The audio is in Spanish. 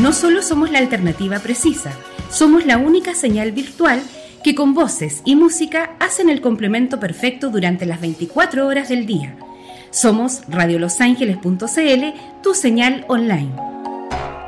no solo somos la alternativa precisa, somos la única señal virtual que con voces y música hacen el complemento perfecto durante las 24 horas del día. Somos radiolosangeles.cl, tu señal online.